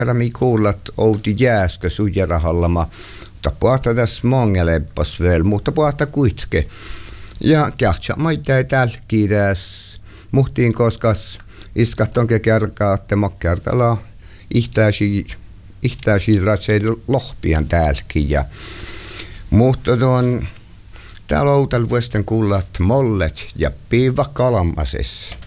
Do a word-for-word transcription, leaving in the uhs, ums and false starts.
Mi kuulat outi jääskö sujarahallama. Mutta puhata tässä mongeleppas vielä, mutta puhata kuitke. Ja kähtsä maita ei täällä kiides. Muhtiin koskas iskat onke kerkaa, että mokkertala ihtäisi ihtäisi ratsei lohpian täälläkin. Ja mutta tuon täällä outal vuosten kuulat mollet ja piiva kalamases.